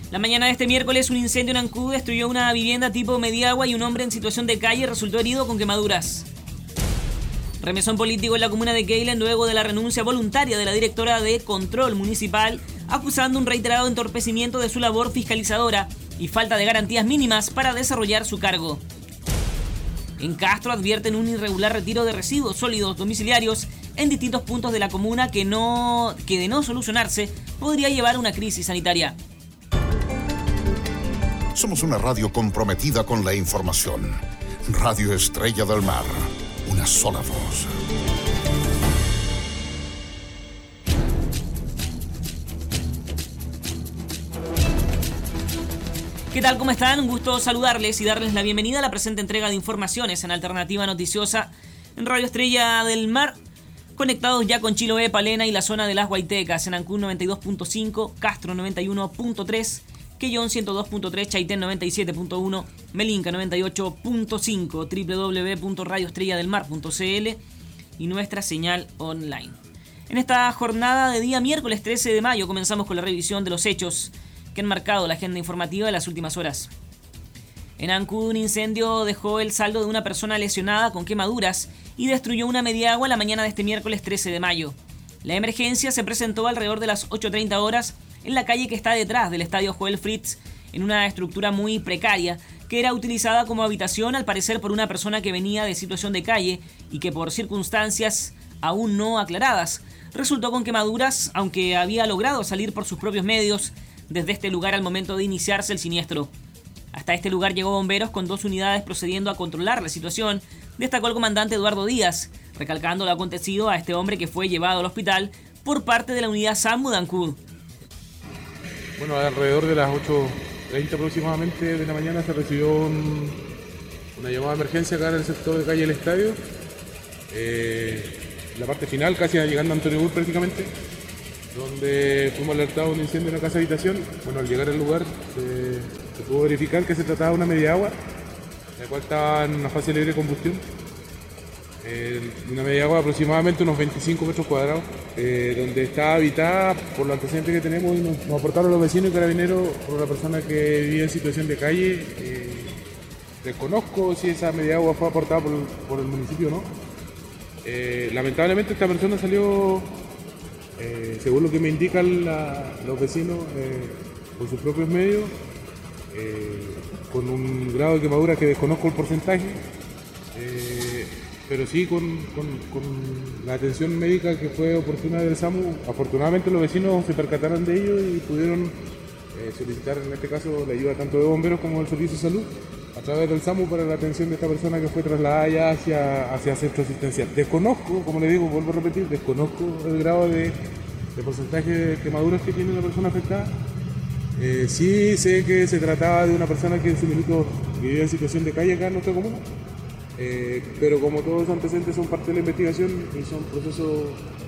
La mañana de este miércoles, un incendio en Ancud destruyó una vivienda tipo Mediagua y un hombre en situación de calle resultó herido con quemaduras. Remesón político en la comuna de Keilen luego de la renuncia voluntaria de la directora de Control Municipal, acusando un reiterado entorpecimiento de su labor fiscalizadora y falta de garantías mínimas para desarrollar su cargo. En Castro advierten un irregular retiro de residuos sólidos domiciliarios en distintos puntos de la comuna que de no solucionarse podría llevar a una crisis sanitaria. Somos una radio comprometida con la información. Radio Estrella del Mar. Una sola voz. ¿Qué tal? ¿Cómo están? Un gusto saludarles y darles la bienvenida a la presente entrega de informaciones en Alternativa Noticiosa en Radio Estrella del Mar. Conectados ya con Chiloé, Palena y la zona de las Guaitecas, en Ancud 92.5, Castro 91.3, Quellón 102.3, Chaitén 97.1, Melinca 98.5, www.radioestrelladelmar.cl y nuestra señal online. En esta jornada de día miércoles 13 de mayo comenzamos con la revisión de los hechos que han marcado la agenda informativa de las últimas horas. En Ancud, un incendio dejó el saldo de una persona lesionada con quemaduras y destruyó una mediagua la mañana de este miércoles 13 de mayo. La emergencia se presentó alrededor de las 8:30 horas en la calle que está detrás del estadio Joel Fritz, en una estructura muy precaria que era utilizada como habitación al parecer por una persona que venía de situación de calle y que por circunstancias aún no aclaradas resultó con quemaduras, aunque había logrado salir por sus propios medios desde este lugar al momento de iniciarse el siniestro. Hasta este lugar llegó bomberos con 2 unidades procediendo a controlar la situación, destacó el comandante Eduardo Díaz, recalcando lo acontecido a este hombre que fue llevado al hospital por parte de la unidad SAMU de Ancud. Bueno, alrededor de las 8:30 aproximadamente de la mañana se recibió una llamada de emergencia acá en el sector de calle del estadio. La parte final, casi llegando a Antonio Bull prácticamente, donde fuimos alertados de un incendio en una casa habitación. Bueno, al llegar al lugar se pudo verificar que se trataba de una mediagua, la cual estaba en una fase libre de combustión. Una mediagua aproximadamente unos 25 metros cuadrados, donde está habitada por los antecedentes que tenemos y nos aportaron los vecinos y carabineros por una persona que vivía en situación de calle. Desconozco si esa mediagua fue aportada por el municipio o no. Lamentablemente esta persona salió, según lo que me indican los vecinos, por sus propios medios, con un grado de quemadura que desconozco el porcentaje. Pero sí con la atención médica que fue oportuna del SAMU. Afortunadamente los vecinos se percataron de ello y pudieron solicitar en este caso la ayuda tanto de bomberos como del servicio de salud a través del SAMU para la atención de esta persona que fue trasladada ya hacia centro asistencial. Desconozco, como le digo, vuelvo a repetir, desconozco el grado de porcentaje de quemaduras que tiene la persona afectada. Sí sé que se trataba de una persona que en su minuto vivía en situación de calle acá en nuestra comuna. Pero como todos los antecedentes son parte de la investigación y son procesos,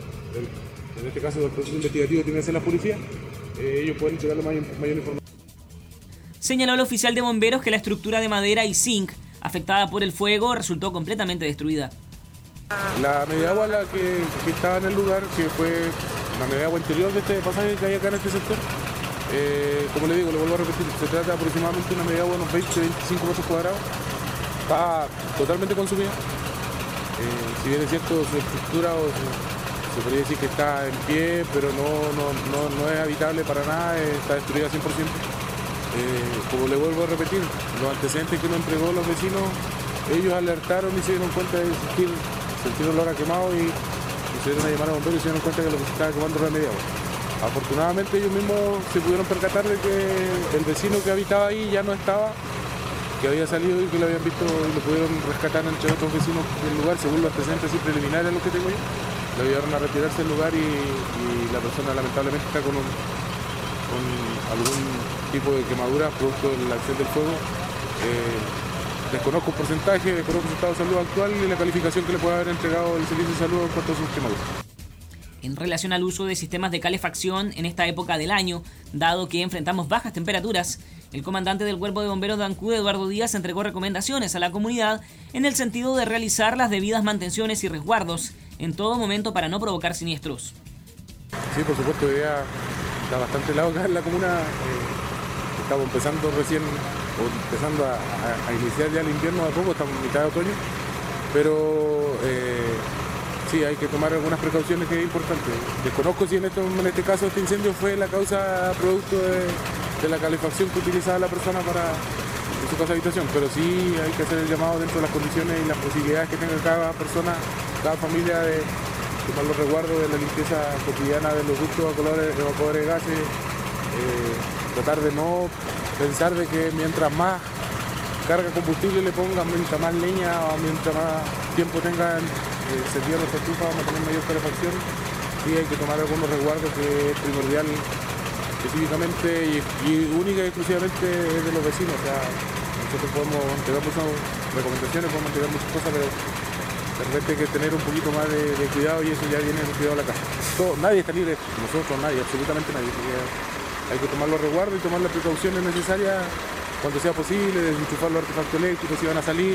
en este caso el proceso investigativo tiene que hacer la policía, ellos pueden entregarle mayor información. Señaló el oficial de bomberos que la estructura de madera y zinc afectada por el fuego resultó completamente destruida. La mediagua que estaba en el lugar, que fue la mediagua interior de este pasaje que hay acá en este sector, como le digo, le vuelvo a repetir, se trata aproximadamente de una mediagua de unos 20-25 metros cuadrados. Está totalmente consumida. Si bien es cierto, su estructura se podría decir que está en pie, pero no es habitable para nada, está destruida 100%. Como le vuelvo a repetir, los antecedentes que nos entregó los vecinos, ellos alertaron y se dieron cuenta de sentir olor a quemado y se dieron a llamar a bomberos y se dieron cuenta que lo que se estaba quemando era media agua. Afortunadamente ellos mismos se pudieron percatar de que el vecino que habitaba ahí ya no estaba, que había salido y que lo habían visto y lo pudieron rescatar entre otros vecinos del lugar, según los antecedentes preliminares los que tengo yo. Lo ayudaron a retirarse del lugar y la persona lamentablemente está con algún tipo de quemadura producto de la acción del fuego. Desconozco el porcentaje, desconozco su estado de salud actual y la calificación que le puede haber entregado el servicio de salud en cuanto a sus quemaduras. En relación al uso de sistemas de calefacción en esta época del año, dado que enfrentamos bajas temperaturas, el comandante del Cuerpo de Bomberos de Ancud, Eduardo Díaz, entregó recomendaciones a la comunidad en el sentido de realizar las debidas mantenciones y resguardos en todo momento para no provocar siniestros. Sí, por supuesto, ya está bastante helado acá en la comuna. estamos empezando recién, o empezando a iniciar ya el invierno de a poco, estamos en mitad de otoño, pero sí, hay que tomar algunas precauciones que es importante. Desconozco si en este caso este incendio fue la causa producto de la calefacción que utilizaba la persona para su casa habitación, pero sí hay que hacer el llamado dentro de las condiciones y las posibilidades que tenga cada persona, cada familia de tomar los resguardos de la limpieza cotidiana de los ductos evacuadores de gases, tratar de no pensar de que mientras más carga combustible le pongan, mientras más leña o mientras más tiempo tengan servida nuestra estufa, vamos a tener mayor calefacción. Sí hay que tomar algunos resguardos que es primordial específicamente y única y exclusivamente es de los vecinos. O sea, nosotros podemos entregar muchas recomendaciones, podemos entregar muchas cosas, pero de repente hay que tener un poquito más de cuidado y eso ya viene el cuidado de la casa. Nadie está libre, nosotros, nadie, absolutamente nadie. Hay que tomar los resguardos y tomar las precauciones necesarias cuando sea posible, desenchufar los artefactos eléctricos si van a salir,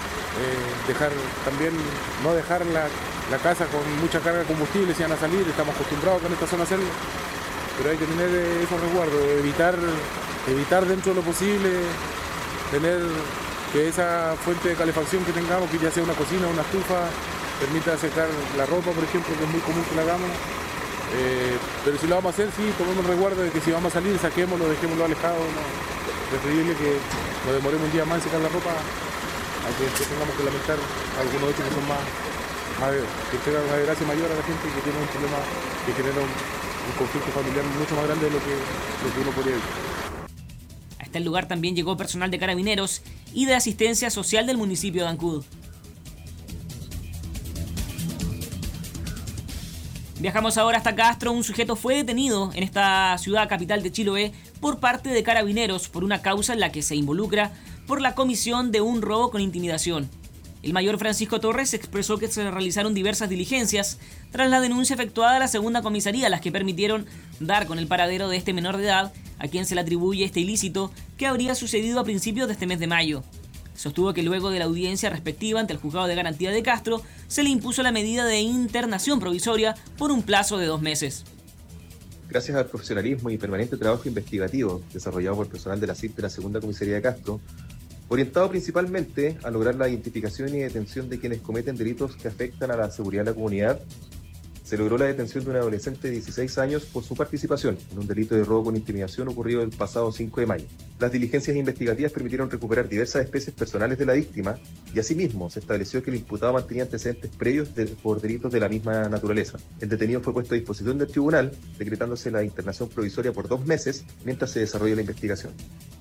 no dejar la casa con mucha carga de combustible si van a salir, estamos acostumbrados con esta zona a hacerlo, pero hay que tener esos resguardos, evitar dentro de lo posible tener que esa fuente de calefacción que tengamos, que ya sea una cocina o una estufa, permita secar la ropa, por ejemplo, que es muy común que la hagamos. Pero si lo vamos a hacer, sí, tomemos resguardo de que si vamos a salir, saquémoslo, dejémoslo alejado. No. Preferible que nos demoremos un día más en secar la ropa, a que tengamos que lamentar algunos hechos que son que tengan una desgracia mayor a la gente y que tiene un problema que genera un conflicto familiar mucho más grande de lo que uno podría evitar. Hasta el lugar también llegó personal de Carabineros y de Asistencia Social del municipio de Ancud. Viajamos ahora hasta Castro. Un sujeto fue detenido en esta ciudad capital de Chiloé por parte de Carabineros por una causa en la que se involucra por la comisión de un robo con intimidación. El mayor Francisco Torres expresó que se realizaron diversas diligencias tras la denuncia efectuada a la segunda comisaría, las que permitieron dar con el paradero de este menor de edad, a quien se le atribuye este ilícito que habría sucedido a principios de este mes de mayo. Sostuvo que luego de la audiencia respectiva ante el Juzgado de Garantía de Castro, se le impuso la medida de internación provisoria por un plazo de 2 meses. Gracias al profesionalismo y permanente trabajo investigativo desarrollado por el personal de la CIP de la Segunda Comisaría de Castro, orientado principalmente a lograr la identificación y detención de quienes cometen delitos que afectan a la seguridad de la comunidad, se logró la detención de un adolescente de 16 años por su participación en un delito de robo con intimidación ocurrido el pasado 5 de mayo. Las diligencias investigativas permitieron recuperar diversas especies personales de la víctima y asimismo se estableció que el imputado mantenía antecedentes previos por delitos de la misma naturaleza. El detenido fue puesto a disposición del tribunal, decretándose la internación provisoria por 2 meses mientras se desarrolla la investigación.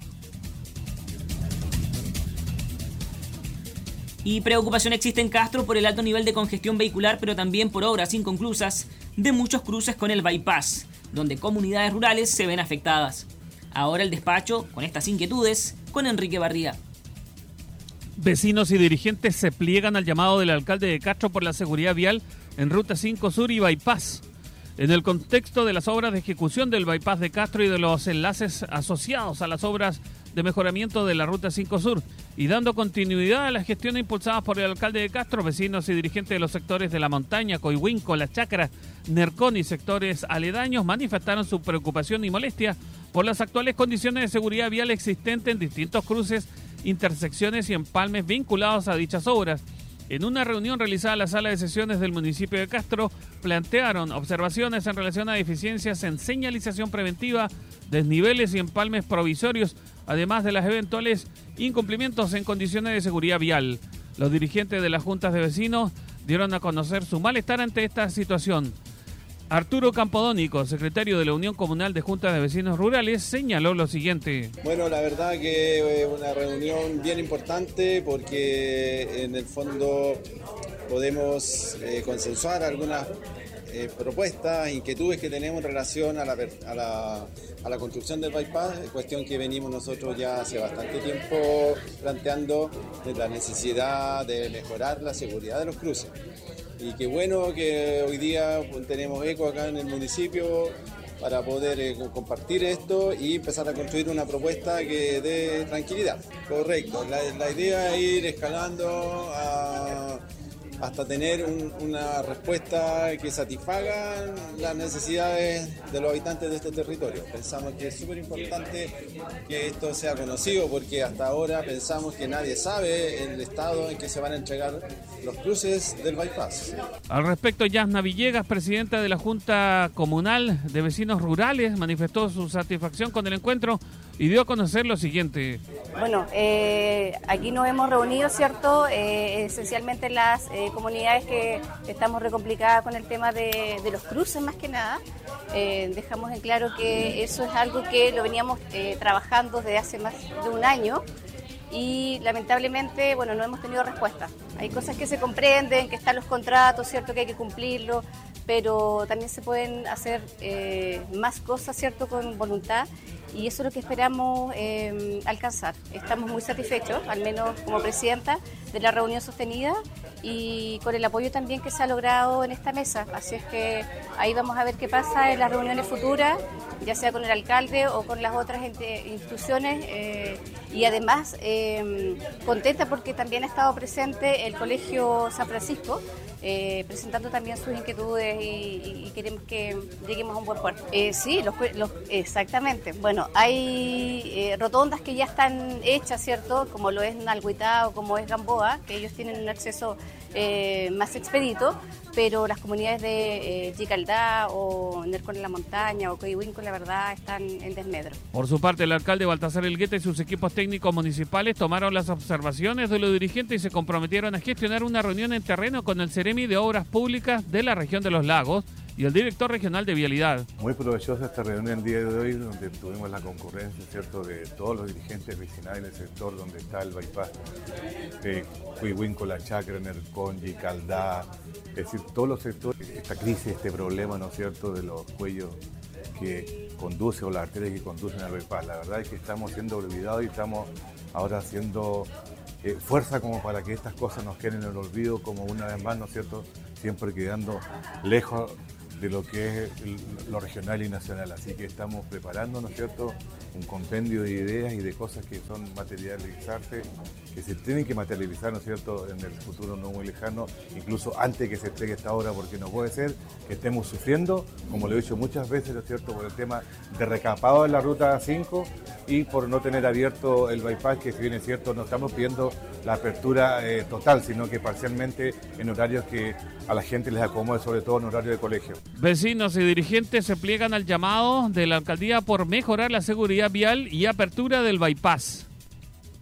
Y preocupación existe en Castro por el alto nivel de congestión vehicular, pero también por obras inconclusas de muchos cruces con el bypass, donde comunidades rurales se ven afectadas. Ahora el despacho con estas inquietudes con Enrique Barría. Vecinos y dirigentes se pliegan al llamado del alcalde de Castro por la seguridad vial en Ruta 5 Sur y bypass. En el contexto de las obras de ejecución del bypass de Castro y de los enlaces asociados a las obras de mejoramiento de la Ruta 5 Sur y dando continuidad a las gestiones impulsadas por el alcalde de Castro, vecinos y dirigentes de los sectores de La Montaña, Coihuinco, La Chacra, Nercón y sectores aledaños manifestaron su preocupación y molestia por las actuales condiciones de seguridad vial existentes en distintos cruces, intersecciones y empalmes vinculados a dichas obras. En una reunión realizada en la sala de sesiones del municipio de Castro, plantearon observaciones en relación a deficiencias en señalización preventiva, desniveles y empalmes provisorios, además de las eventuales incumplimientos en condiciones de seguridad vial. Los dirigentes de las juntas de vecinos dieron a conocer su malestar ante esta situación. Arturo Campodónico, secretario de la Unión Comunal de Juntas de Vecinos Rurales, señaló lo siguiente. Bueno, la verdad que una reunión bien importante porque en el fondo podemos consensuar algunas propuestas, inquietudes que tenemos en relación a la construcción del bypass, cuestión que venimos nosotros ya hace bastante tiempo planteando de la necesidad de mejorar la seguridad de los cruces. Y qué bueno que hoy día tenemos eco acá en el municipio para poder compartir esto y empezar a construir una propuesta que dé tranquilidad. Correcto, la idea es ir escalando hasta tener una respuesta que satisfaga las necesidades de los habitantes de este territorio. Pensamos que es súper importante que esto sea conocido, porque hasta ahora pensamos que nadie sabe el estado en que se van a entregar los cruces del bypass. Al respecto, Yasna Villegas, presidenta de la Junta Comunal de Vecinos Rurales, manifestó su satisfacción con el encuentro y dio a conocer lo siguiente. Bueno, aquí nos hemos reunido, ¿cierto? Esencialmente en las comunidades que estamos recomplicadas con el tema de los cruces, más que nada. Dejamos en claro que eso es algo que lo veníamos trabajando desde hace más de un año y lamentablemente, bueno, no hemos tenido respuesta. Hay cosas que se comprenden, que están los contratos, ¿cierto? Que hay que cumplirlo, pero también se pueden hacer más cosas, ¿cierto? Con voluntad. Y eso es lo que esperamos alcanzar. Estamos muy satisfechos, al menos como presidenta, de la reunión sostenida y con el apoyo también que se ha logrado en esta mesa. Así es que ahí vamos a ver qué pasa en las reuniones futuras, ya sea con el alcalde o con las otras instituciones. Y además contenta porque también ha estado presente el Colegio San Francisco, presentando también sus inquietudes y queremos que lleguemos a un buen puerto. Sí, exactamente. Bueno, hay rotondas que ya están hechas, ¿cierto? Como lo es Nalhuitá o como es Gamboa, que ellos tienen un acceso más expedito, pero las comunidades de Yicaldá o Nercón en la Montaña o Coihuinco, la verdad, están en desmedro. Por su parte, el alcalde Baltasar Elgueta y sus equipos técnicos municipales tomaron las observaciones de los dirigentes y se comprometieron a gestionar una reunión en terreno con el Ceremi de Obras Públicas de la región de Los Lagos y el director regional de Vialidad. Muy provechosa esta reunión el día de hoy, donde tuvimos la concurrencia, ¿cierto?, de todos los dirigentes vecinales del sector donde está el bypass, Coihuinco, La Chacra, Nercón, Yicaldá, es decir, todos los sectores, esta crisis, este problema, ¿no es cierto?, de los cuellos que conducen o las arterias que conducen al bypass. La verdad es que estamos siendo olvidados y estamos ahora haciendo fuerza como para que estas cosas nos queden en el olvido, como una vez más, ¿no es cierto?, siempre quedando lejos de lo que es lo regional y nacional. Así que estamos preparando, ¿no es cierto?, un compendio de ideas y de cosas que son materializarse, que se tienen que materializar, ¿no es cierto?, en el futuro no muy lejano, incluso antes que se entregue esta obra, porque no puede ser que estemos sufriendo, como lo he dicho muchas veces, ¿no es cierto?, por el tema de recapado en la ruta 5 y por no tener abierto el bypass, que si bien es cierto, no estamos pidiendo la apertura total, sino que parcialmente en horarios que a la gente les acomode, sobre todo en horario de colegio. Vecinos y dirigentes se pliegan al llamado de la alcaldía por mejorar la seguridad vial y apertura del bypass.